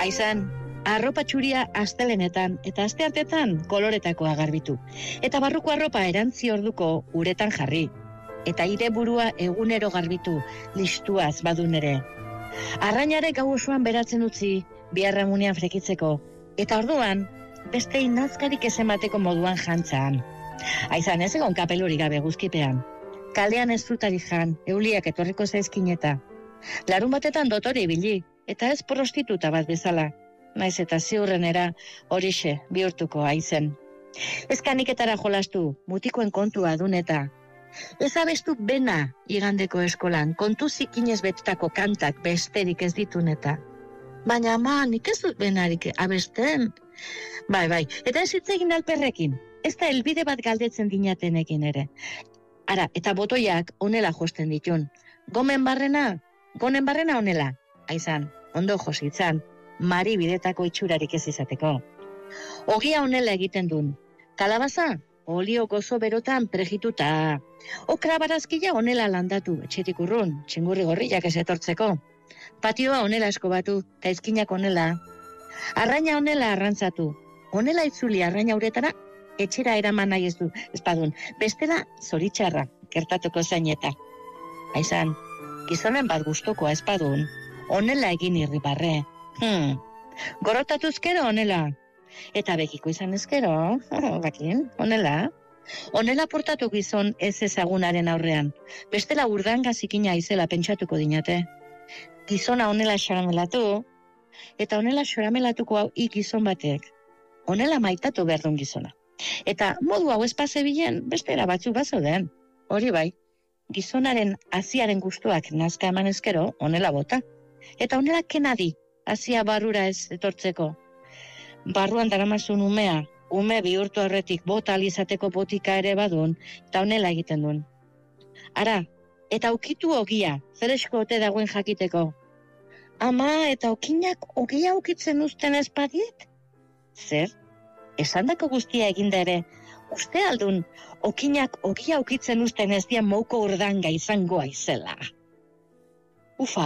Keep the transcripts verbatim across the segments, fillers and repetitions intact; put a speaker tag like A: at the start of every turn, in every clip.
A: Aizan, arropa txuria astelenetan eta asteartetan koloretakoa garbitu. Eta barruko arropa erantzi orduko uretan jarri. Eta ire burua egunero garbitu, listuaz badun ere. Arrainare gau osoan beratzen utzi, biharramunean frekitzeko. Eta orduan, beste inazkarik ezemateko moduan jantzaan. Aizan, ez egon kapelurik gabe guzkipean. Kalean ez frutari jan, euliak etorriko zaizkin eta. Larun batetan dotore ibili, eta ez prostituta bat bezala. Naiz eta ziurrenera horixe bihurtuko aizen. Ez kaniketara jolastu, mutikoen kontua dun eta. Ez abestu bena igandeko eskolan, kontu zikinez betetako kantak besterik ez ditun eta. Baina ama, nik ez dut benarik abesten. Bai, bai, eta ez hitz egin alperrekin. Ez da helbide bat galdetzen dinatenekin ere. Ara, eta botoiak onela josten ditun. Gomen barrena, gonen barrena onela. Aizan, ondo jositzan, mari bidetako itxurarik ez izateko. Ogia onela egiten dun. Kalabaza, olio gozo berotan prejituta. Okra barazkila onela landatu, etxetik urrun, txingurri gorriak ez etortzeko. Patioa onela eskobatu, eta izkinak onela. Arraina onela arrantzatu. Onela itzuli arraina uretara, etxera eraman nahi ez du, espadun. Bestela, zoritxarra, gertatuko zaineta. Aizan, gizonen bat gustukoa espadun, onela egin irribarre. Hmm. Gorotatuzkero onela. Eta bekiko izan ezkero, bakin, onela. Onela portatu gizon ez ezagunaren aurrean. Bestela urdanga zikina izela pentsatuko dinate. Gizona onela xaramelatu, eta onela xaramelatuko hau ikizon batek. Onela maitatu behar duen gizona. Eta modu hau espase bilen, bestera batzuk bazoden. Hori bai, gizonaren aziaren gustuak nazka eman ezkero, onela bota. Eta onela kenadi, azia barrura ez etortzeko. Barruan daramazun umea, ume bihurtu horretik bota alizateko botika ere badun, eta onela egiten duen. Ara, eta ukitu ogia, zeresko ote dagoen jakiteko. Ama, eta okinak ogia ukitzen uzten espadiet? Zer? Esandako guztia eginda ere, uste aldun, okinak ogia ukitzen uzten ez dian mouko urdanga izango aizela. Ufa,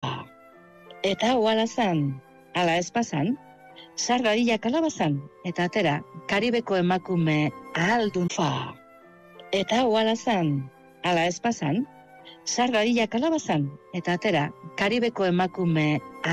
A: eta hau alazan, ala espazan, sargarilla kalabazan, eta atera, Karibeko emakume aldun fa. Eta hau alazan, ala espazan, sargarilla kalabazan, eta atera, Karibeko emakume